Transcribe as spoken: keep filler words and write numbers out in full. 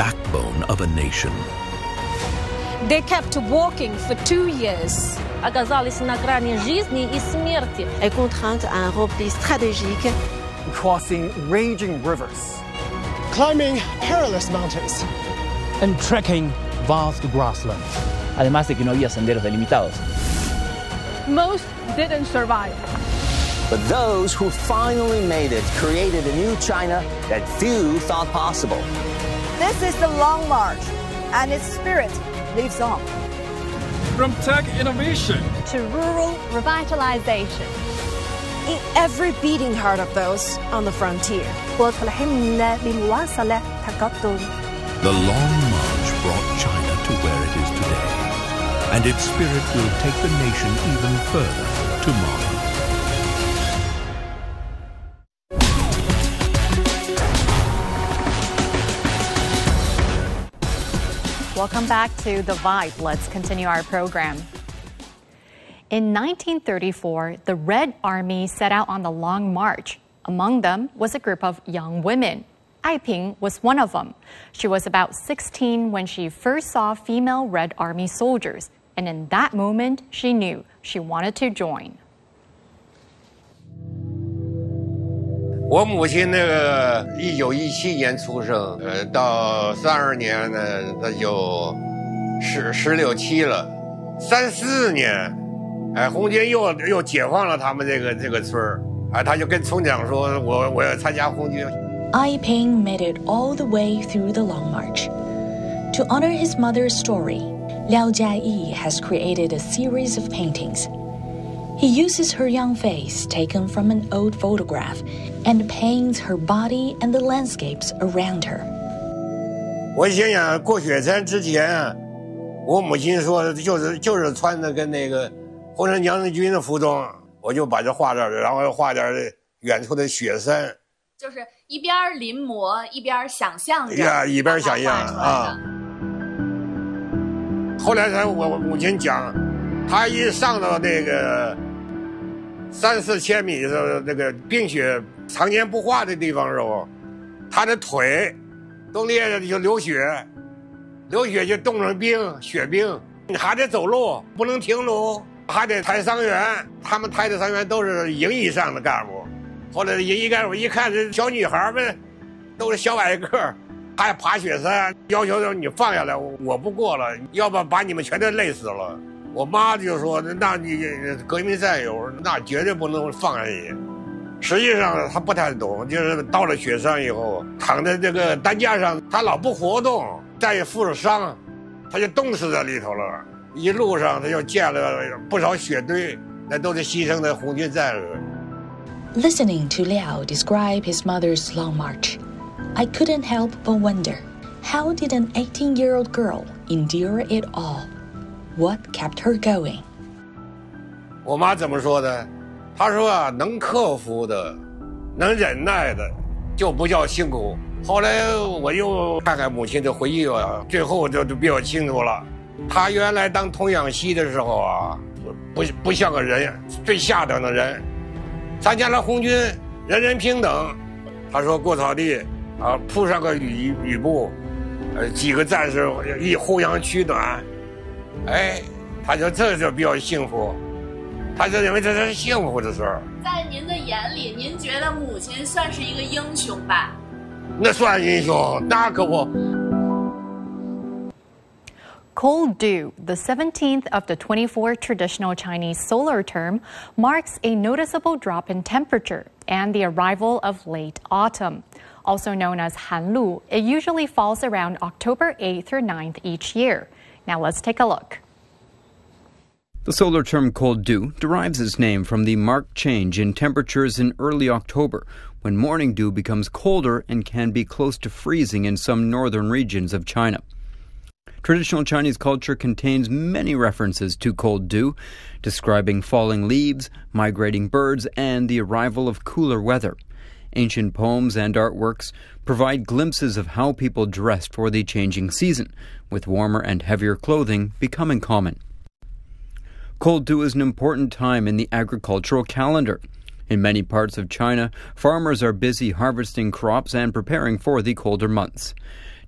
backbone of a nation. They kept walking for two years. Оказались на грани жизни и смерти. Est contrainte à un repli stratégique. Crossing raging rivers. Climbing perilous mountains. And trekking vast grasslands. Además de que no había senderos delimitados. Most didn't survive. But those who finally made it created a new China that few thought possible. This is the Long March, and its spirit lives on. From tech innovation to rural revitalization. In every beating heart of those on the frontier. The Long March brought China to where it is today, and its spirit will take the nation even further tomorrow. Welcome back to The Vibe. Let's continue our program. In nineteen thirty-four, the Red Army set out on the Long March. Among them was a group of young women. Ai Ping was one of them. She was about sixteen when she first saw female Red Army soldiers, and in that moment, she knew she wanted to join. 我母亲那个一九一七年出生，呃，到三二年呢，她就十十六七了，三四年，哎，红军又又解放了他们这个这个村儿，哎，他就跟村长说，我我要参加红军。 Ai Ping made it all the way through the Long March. To honor his mother's story, Liao Jiayi has created a series of paintings. He uses her young face taken from an old photograph and paints her body and the landscapes around her. 我想想过雪山之前，我母亲说就是就是穿的跟那个红山将军的服装，我就把这画这儿，然后画点远处的雪山。 就是一边临摹一边想象着， 呀，一边想象啊。后来才我我母亲讲，她一上到那个三四千米的那个冰雪常年不化的地方时候，她的腿都裂着就流血，流血就冻成冰，雪冰，你还得走路，不能停路，还得抬伤员。他们抬的伤员都是营以上的干部。后来营一干部一看这小女孩们都是小矮个，还爬雪山，要求你放下来，我不过了，要不把你们全都累死了。我妈就说：“那你革命战友，那绝对不能放下你。”实际上他不太懂，就是到了雪山以后，躺在这个担架上，他老不活动，再也负着伤，他就冻死在里头了。一路上他就见了不少雪堆，那都是牺牲的红军战士。 Listening to Liao describe his mother's long march, I couldn't help but wonder, how did an eighteen-year-old girl endure it all? What kept her going? 我妈怎么说的？她说啊，能克服的，能忍耐的，就不叫辛苦。后来我又看看母亲的回忆啊，最后就就比较清楚了。她原来当童养媳的时候啊，不不像个人，最下等的人。参加了红军，人人平等。他说过草地啊，铺上个雨雨布，呃，几个战士一互相取暖，哎，他说这就比较幸福，他就认为这是幸福的事儿。 在您的眼里，您觉得母亲算是一个英雄吧？ 那算英雄，那可不。 Cold dew, the seventeenth of the twenty-four traditional Chinese solar term, marks a noticeable drop in temperature and the arrival of late autumn. Also known as Hanlu, it usually falls around October eighth or ninth each year. Now let's take a look. The solar term cold dew derives its name from the marked change in temperatures in early October, when morning dew becomes colder and can be close to freezing in some northern regions of China. Traditional Chinese culture contains many references to cold dew, describing falling leaves, migrating birds, and the arrival of cooler weather. Ancient poems and artworks provide glimpses of how people dressed for the changing season, with warmer and heavier clothing becoming common. Cold dew is an important time in the agricultural calendar. In many parts of China, farmers are busy harvesting crops and preparing for the colder months.